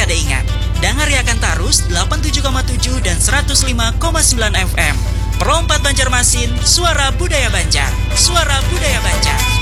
pada ingat, Dangariakan Tarus 87,7 dan 105,9 FM. Pro 4 Banjarmasin, Suara Budaya Banjar. Suara Budaya Banjar.